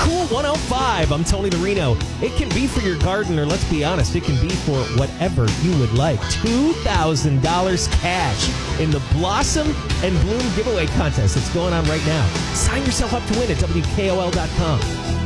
Cool 105. I'm Tony the Reno. It can be for your garden, or let's be honest, it can be for whatever you would like. $2,000 cash in the Blossom and Bloom giveaway contest that's going on right now. Sign yourself up to win at WKOL.com.